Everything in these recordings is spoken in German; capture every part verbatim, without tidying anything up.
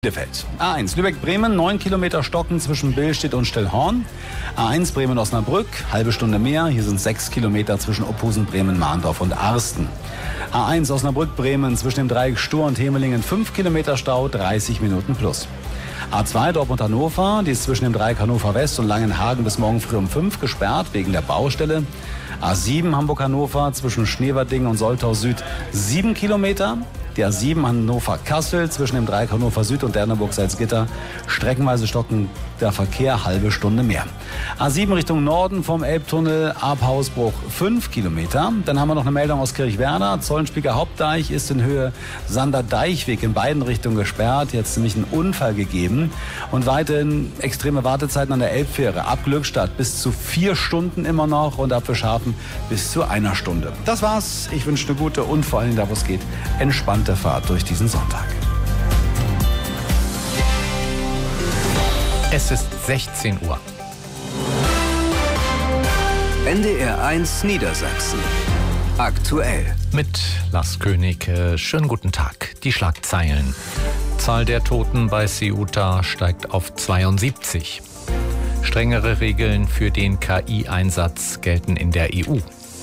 Bielefeld. A eins Lübeck-Bremen, neun Kilometer Stocken zwischen Billstedt und Stellhorn. A eins Bremen-Osnabrück, halbe Stunde mehr. Hier sind sechs Kilometer zwischen Opphusen, Bremen, Mahndorf und Arsten. A eins Osnabrück-Bremen zwischen dem Dreieck Stur und Hemelingen, fünf Kilometer Stau, dreißig Minuten plus. A zwei Dortmund-Hannover, die ist zwischen dem Dreieck Hannover West und Langenhagen bis morgen früh um fünf gesperrt wegen der Baustelle. A sieben Hamburg-Hannover zwischen Schneverdingen und Soltau Süd, sieben Kilometer. Die A sieben Hannover-Kassel zwischen dem Dreieck Hannover Süd und Derneburg-Salzgitter, streckenweise stocken der Verkehr, halbe Stunde mehr. A sieben Richtung Norden vom Elbtunnel ab Hausbruch, fünf Kilometer. Dann haben wir noch eine Meldung aus Kirchwerder. Zollenspieker Hauptdeich ist in Höhe Sander-Deichweg in beiden Richtungen gesperrt. Jetzt nämlich einen Unfall gegeben. Und weiterhin extreme Wartezeiten an der Elbfähre. Ab Glückstadt bis zu vier Stunden immer noch und ab Fischhafen bis zu einer Stunde. Das war's. Ich wünsche eine gute und vor allem da, wo es geht, entspannte Fahrt durch diesen Sonntag. Es ist sechzehn Uhr. N D R eins Niedersachsen. Aktuell. Mit Lars König. Schönen guten Tag. Die Schlagzeilen. Zahl der Toten bei Ceuta steigt auf zweiundsiebzig. Strengere Regeln für den K I-Einsatz gelten in der E U.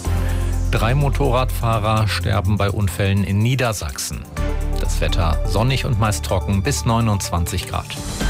Drei Motorradfahrer sterben bei Unfällen in Niedersachsen. Das Wetter sonnig und meist trocken bis neunundzwanzig Grad.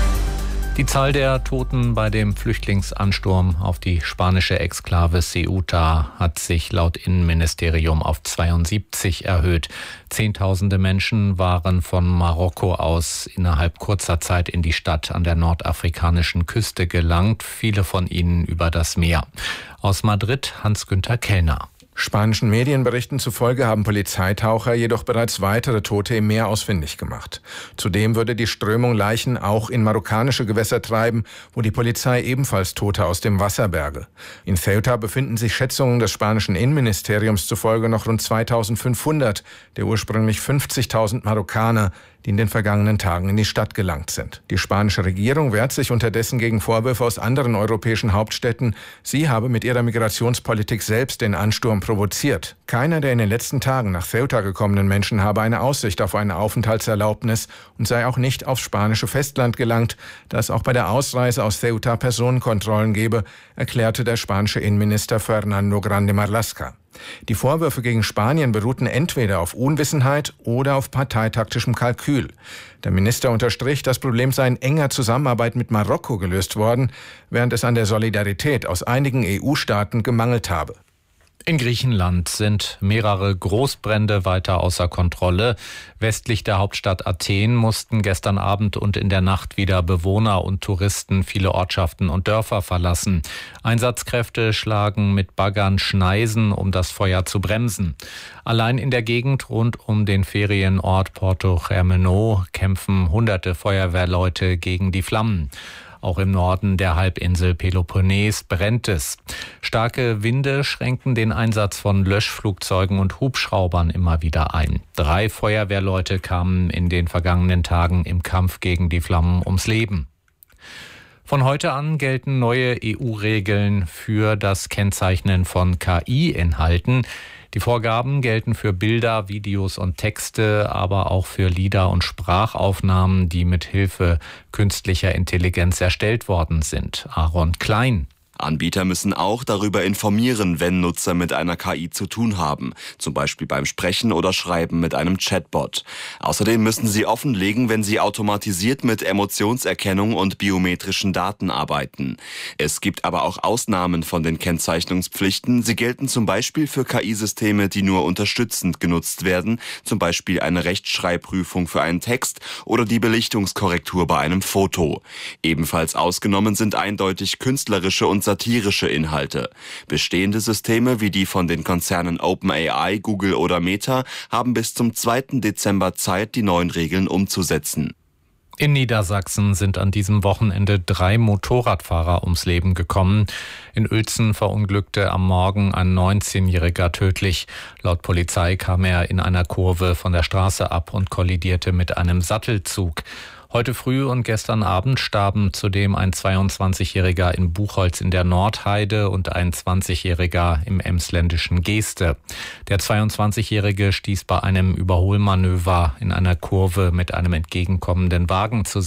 Die Zahl der Toten bei dem Flüchtlingsansturm auf die spanische Exklave Ceuta hat sich laut Innenministerium auf zweiundsiebzig erhöht. Zehntausende Menschen waren von Marokko aus innerhalb kurzer Zeit in die Stadt an der nordafrikanischen Küste gelangt, viele von ihnen über das Meer. Aus Madrid Hans-Günther Kellner. Spanischen Medienberichten zufolge haben Polizeitaucher jedoch bereits weitere Tote im Meer ausfindig gemacht. Zudem würde die Strömung Leichen auch in marokkanische Gewässer treiben, wo die Polizei ebenfalls Tote aus dem Wasser berge. In Ceuta befinden sich Schätzungen des spanischen Innenministeriums zufolge noch rund zweitausendfünfhundert der ursprünglich fünfzigtausend Marokkaner, die in den vergangenen Tagen in die Stadt gelangt sind. Die spanische Regierung wehrt sich unterdessen gegen Vorwürfe aus anderen europäischen Hauptstädten. Sie habe mit ihrer Migrationspolitik selbst den Ansturm provoziert. Keiner der in den letzten Tagen nach Ceuta gekommenen Menschen habe eine Aussicht auf eine Aufenthaltserlaubnis und sei auch nicht aufs spanische Festland gelangt, da es auch bei der Ausreise aus Ceuta Personenkontrollen gebe, erklärte der spanische Innenminister Fernando Grande Marlaska. Die Vorwürfe gegen Spanien beruhten entweder auf Unwissenheit oder auf parteitaktischem Kalkül. Der Minister unterstrich, das Problem sei in enger Zusammenarbeit mit Marokko gelöst worden, während es an der Solidarität aus einigen E U-Staaten gemangelt habe. In Griechenland sind mehrere Großbrände weiter außer Kontrolle. Westlich der Hauptstadt Athen mussten gestern Abend und in der Nacht wieder Bewohner und Touristen viele Ortschaften und Dörfer verlassen. Einsatzkräfte schlagen mit Baggern Schneisen, um das Feuer zu bremsen. Allein in der Gegend rund um den Ferienort Porto Germano kämpfen hunderte Feuerwehrleute gegen die Flammen. Auch im Norden der Halbinsel Peloponnes brennt es. Starke Winde schränken den Einsatz von Löschflugzeugen und Hubschraubern immer wieder ein. Drei Feuerwehrleute kamen in den vergangenen Tagen im Kampf gegen die Flammen ums Leben. Von heute an gelten neue E U-Regeln für das Kennzeichnen von K I-Inhalten. Die Vorgaben gelten für Bilder, Videos und Texte, aber auch für Lieder und Sprachaufnahmen, die mit Hilfe künstlicher Intelligenz erstellt worden sind. Aaron Klein. Anbieter müssen auch darüber informieren, wenn Nutzer mit einer K I zu tun haben, zum Beispiel beim Sprechen oder Schreiben mit einem Chatbot. Außerdem müssen sie offenlegen, wenn sie automatisiert mit Emotionserkennung und biometrischen Daten arbeiten. Es gibt aber auch Ausnahmen von den Kennzeichnungspflichten. Sie gelten zum Beispiel für K I-Systeme, die nur unterstützend genutzt werden, zum Beispiel eine Rechtschreibprüfung für einen Text oder die Belichtungskorrektur bei einem Foto. Ebenfalls ausgenommen sind eindeutig künstlerische und satirische Inhalte. Bestehende Systeme wie die von den Konzernen OpenAI, Google oder Meta haben bis zum zweiten Dezember Zeit, die neuen Regeln umzusetzen. In Niedersachsen sind an diesem Wochenende drei Motorradfahrer ums Leben gekommen. In Uelzen verunglückte am Morgen ein neunzehnjähriger tödlich. Laut Polizei kam er in einer Kurve von der Straße ab und kollidierte mit einem Sattelzug. Heute früh und gestern Abend starben zudem ein zweiundzwanzigjähriger in Buchholz in der Nordheide und ein zwanzigjähriger im emsländischen Geeste. Der zweiundzwanzigjährige stieß bei einem Überholmanöver in einer Kurve mit einem entgegenkommenden Wagen zusammen.